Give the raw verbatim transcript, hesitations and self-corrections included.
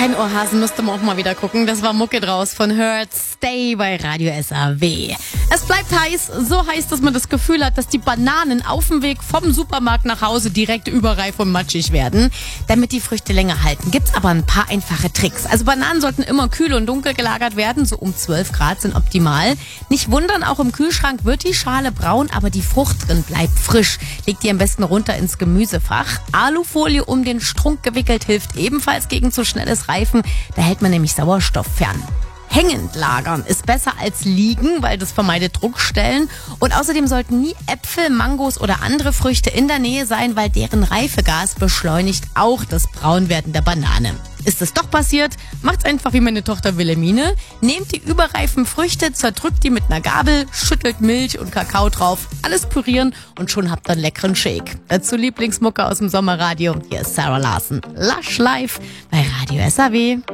Ohrhasen müsste man auch mal wieder gucken. Das war Mucke draus von Hurt Stay bei Radio S A W. Es bleibt heiß, so heiß, dass man das Gefühl hat, dass die Bananen auf dem Weg vom Supermarkt nach Hause direkt überreif und matschig werden. Damit die Früchte länger halten, gibt's aber ein paar einfache Tricks. Also Bananen sollten immer kühl und dunkel gelagert werden, so um zwölf Grad sind optimal. Nicht wundern, auch im Kühlschrank wird die Schale braun, aber die Frucht drin bleibt frisch. Legt die am besten runter ins Gemüsefach. Alufolie um den Strunk gewickelt hilft ebenfalls gegen zu schnelles Reifen. Da hält man nämlich Sauerstoff fern. Hängend lagern ist besser als liegen, weil das vermeidet Druckstellen. Und außerdem sollten nie Äpfel, Mangos oder andere Früchte in der Nähe sein, weil deren Reifegas beschleunigt auch das Braunwerden der Banane. Ist es doch passiert, macht's einfach wie meine Tochter Wilhelmine. Nehmt die überreifen Früchte, zerdrückt die mit einer Gabel, schüttelt Milch und Kakao drauf, alles pürieren und schon habt ihr einen leckeren Shake. Dazu Lieblingsmucke aus dem Sommerradio. Hier ist Sarah Larsen. Lush Life bei Radio S A W.